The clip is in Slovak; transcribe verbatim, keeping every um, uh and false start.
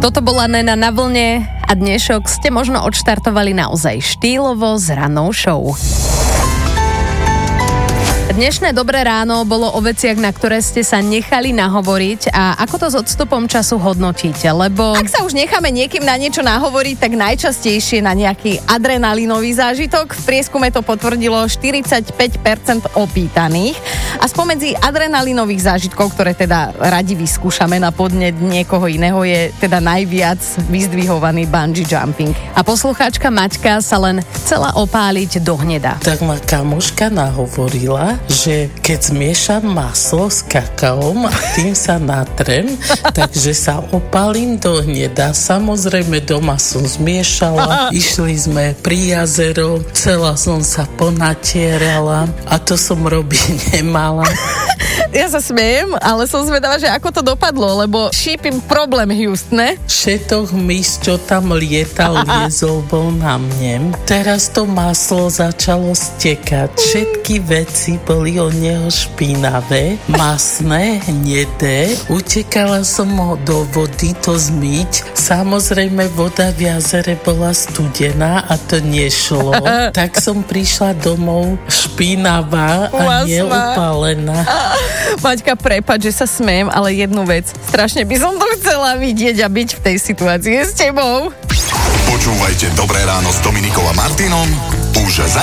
Toto bola Nena na vlne a dnešok ste možno odštartovali naozaj štýlovo s rannou show. Dnešné Dobré ráno bolo o veciach, na ktoré ste sa nechali nahovoriť a ako to s odstupom času hodnotíte, lebo... Ak sa už necháme niekým na niečo nahovoriť, tak najčastejšie na nejaký adrenalinový zážitok. V prieskume to potvrdilo štyridsaťpäť percent opýtaných a spomedzi adrenalinových zážitkov, ktoré teda radi vyskúšame na podnet niekoho iného, je teda najviac vyzdvihovaný bungee jumping. A poslucháčka Maťka sa len chcela opáliť do hneda. Tak ma kamoška nahovorila, že keď zmiešam maslo s kakaom a tým sa natrem, takže sa opalím do hneda. Samozrejme doma som zmiešala, išli sme pri jazero, celá som sa ponatierala a to som robiť nemala. Ja sa smiem, ale som zvedavá, že ako to dopadlo, lebo šípim problém Houstone. Všetok mys, čo tam lietal, liezol bol na mne. Teraz to maslo začalo stekať. Všetky veci boli od neho špinavé, masné, hnedé. Utekala som ho do vody to zmyť. Samozrejme voda v jazere bola studená a to nešlo. Tak som prišla domov špinavá a neupálená. Maťka, prepáč, že sa smiem, ale jednu vec. Strašne by som to chcela vidieť a byť v tej situácii s tebou. Počúvajte Dobré ráno s Dominikou a Martinom už za